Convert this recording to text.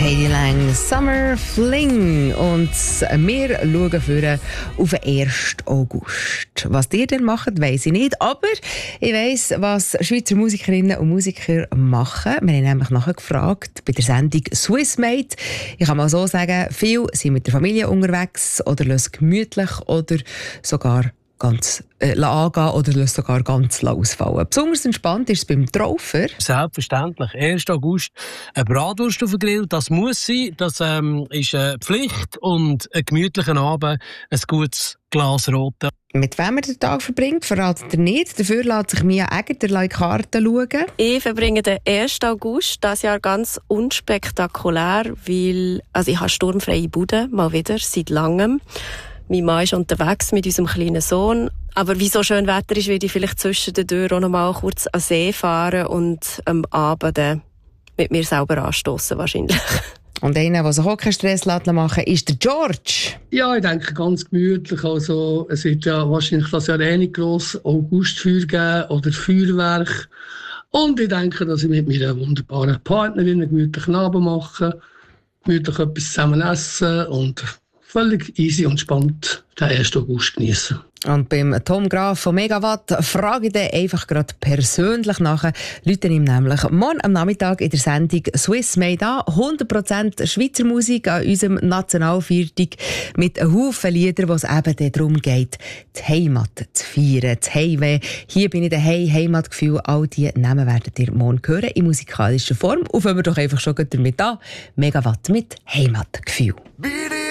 Katie Lang, Summer Fling. Und wir schauen vorne auf den 1. August. Was ihr denn macht, weiss ich nicht. Aber ich weiss, was Schweizer Musikerinnen und Musiker machen. Wir haben nämlich nachgefragt bei der Sendung Swissmade. Ich kann mal so sagen, viele sind mit der Familie unterwegs oder lassen gemütlich oder sogar ganz angehen oder lassen sogar ganz ausfallen. Besonders entspannt ist es beim Traufer. Selbstverständlich. 1. August eine Bratwurst auf den Grill, das muss sein. Das ist eine Pflicht. Und einen gemütlichen Abend, ein gutes Glas Rote. Mit wem er den Tag verbringt, verratet er nicht. Dafür lässt sich Mia Egger Karten schauen. Ich verbringe den 1. August dieses Jahr ganz unspektakulär, weil ich habe sturmfreie Bude, mal wieder, seit langem. Mein Mann ist unterwegs mit unserem kleinen Sohn. Aber wie so schön Wetter ist, werde ich vielleicht zwischen den Türen auch noch mal kurz an den See fahren und am Abend mit mir selber anstossen wahrscheinlich. Und einer, der sich auch keinen Stress machen lässt, ist der George. Ja, ich denke ganz gemütlich. Also, es wird ja wahrscheinlich das Jahr nicht gross Augustfeuer geben oder Feuerwerk. Und ich denke, dass ich mit meiner wunderbaren Partnerin einen gemütlichen Abend mache, gemütlich etwas zusammen essen und völlig easy und spannend den 1. August genießen. Und beim Tom Graf von Megawatt frage ich den einfach gerade persönlich nach. Leute ihm nämlich morgen am Nachmittag in der Sendung Swissmade an. 100% Schweizer Musik an unserem Nationalviertag mit einem Haufen Lieder, wo es eben darum geht, die Heimat zu feiern. Das Heimweh. Hier bin ich daheim, Heimatgefühl. All diese Namen werdet ihr morgen hören in musikalischer Form. Und fangen wir doch einfach schon damit an. Megawatt mit Heimatgefühl.